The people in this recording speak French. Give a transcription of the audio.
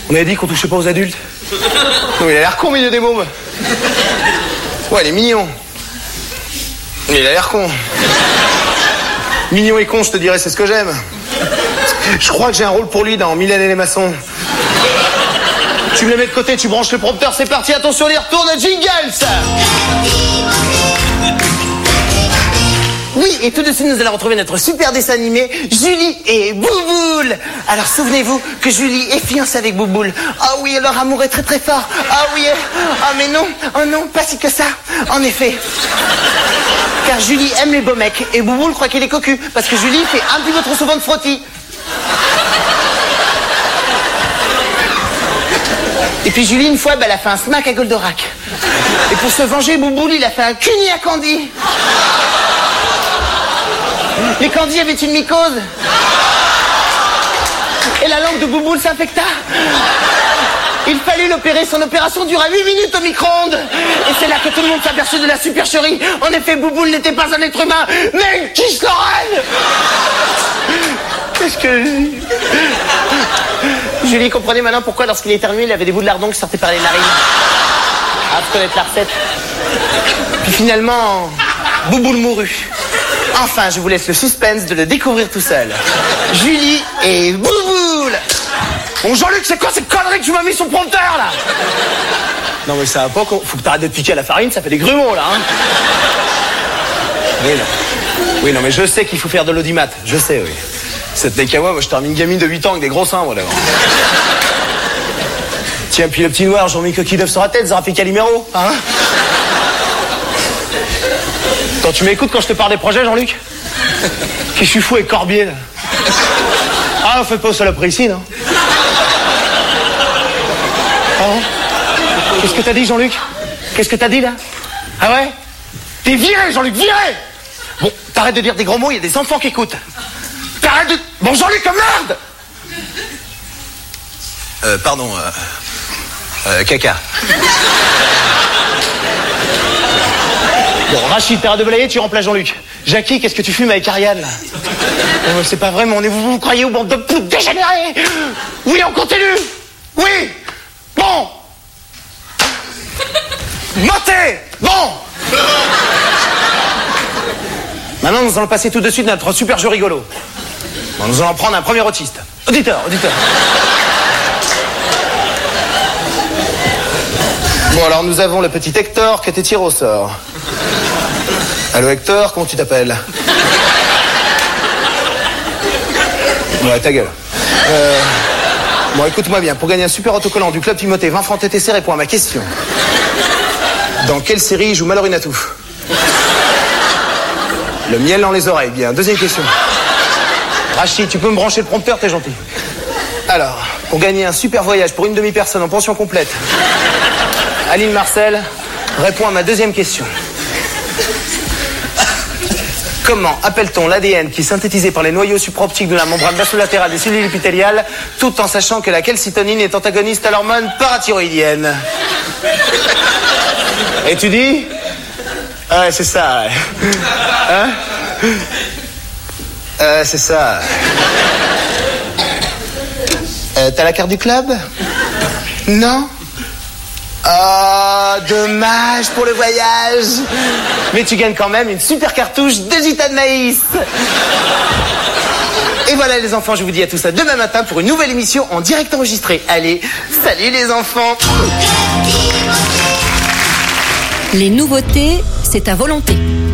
On avait dit qu'on touchait pas aux adultes. Non, il a l'air con au milieu des mômes. Ouais, il est mignon. Mais il a l'air con. Mignon et con, je te dirais, c'est ce que j'aime. Je crois que j'ai un rôle pour lui dans Mylène et les maçons. Tu me le mets de côté, tu branches le prompteur, c'est parti, attention, les retours de jingles. Oui, et tout de suite, nous allons retrouver notre super dessin animé, Julie et Bouboule. Alors, souvenez-vous que Julie est fiancée avec Bouboule. Ah oui, leur amour est très très fort. Ah oui, ah mais non, oh non, pas si que ça. En effet. Car Julie aime les beaux mecs et Bouboule croit qu'il est cocu parce que Julie fait un petit peu trop souvent de frottis. Et puis Julie, une fois, elle a fait un smack à Goldorak. Et pour se venger, Bouboule, il a fait un cuni à Candy. Mais Candy avait une mycose. Et la langue de Bouboule s'infecta. Il fallut l'opérer. Son opération dura 8 minutes au micro-ondes. Et c'est là que tout le monde s'aperçut de la supercherie. En effet, Bouboule n'était pas un être humain, mais une quiche Lorraine. Qu'est-ce que... Julie comprenait maintenant pourquoi, lorsqu'il éternuait, il avait des bouts de lardon qui sortaient par les narines. À connaître la recette. Puis finalement, Bouboule mourut. Enfin, je vous laisse le suspense de le découvrir tout seul. Julie et Bouboule. Bon, Jean-Luc, c'est quoi cette connerie que tu m'as mis sur le prompteur, là? Non, mais ça va pas, faut que t'arrêtes de piquer à la farine, ça fait des grumeaux, là, hein. Oui, non, mais je sais qu'il faut faire de l'audimat. Je sais, oui. Cette Nekawa, moi, je termine une gamine de 8 ans avec des gros seins, moi, d'abord. Tiens, puis le petit noir, Jean-Mi Coquille d'œuf sur la tête, Zarafi Calimero, hein? Attends, tu m'écoutes quand je te parle des projets, Jean-Luc? Que je suis fou avec Corbier, là. Ah, faites pas au saloperie ici, non? Ah bon? Qu'est-ce que t'as dit, Jean-Luc? Qu'est-ce que t'as dit, là? Ah ouais? T'es viré, Jean-Luc, viré! Bon, t'arrêtes de dire des gros mots, il y a des enfants qui écoutent. T'arrêtes de... Bon, Jean-Luc, comme merde! Pardon, caca. Bon, Rachid, t'arrêtes de balayer, tu remplaces Jean-Luc. Jackie, qu'est-ce que tu fumes avec Ariane, là? C'est pas vrai, mais vous croyez aux bandes de poudre dégénérées? Oui, on continue. Oui. Bon. Montez. Bon. Maintenant, nous allons passer tout de suite notre super jeu rigolo. Bon, nous allons prendre un premier autiste. Auditeur. Bon, alors nous avons le petit Hector qui a été tiré au sort. Allô Hector, comment tu t'appelles? Ouais, ta gueule. Bon, écoute-moi bien. Pour gagner un super autocollant du Club Timothée 20 francs TTC, réponds à ma question. Dans quelle série joue Mallory Natouf? Le miel dans les oreilles. Bien. Deuxième question. Rachid, tu peux me brancher le prompteur, t'es gentil. Alors, pour gagner un super voyage pour une demi-personne en pension complète, Aline Marcel, réponds à ma deuxième question. Comment appelle-t-on l'ADN qui est synthétisé par les noyaux supraoptiques de la membrane basolatérale des cellules épithéliales, tout en sachant que la calcitonine est antagoniste à l'hormone parathyroïdienne? Et tu dis? Ouais, c'est ça, ouais. Hein? C'est ça. T'as la carte du club? Non? Oh, dommage pour le voyage. Mais tu gagnes quand même une super cartouche de Gita de maïs. Et voilà les enfants, je vous dis à tous ça demain matin pour une nouvelle émission en direct enregistrée. Allez, salut les enfants. Les nouveautés, c'est à volonté.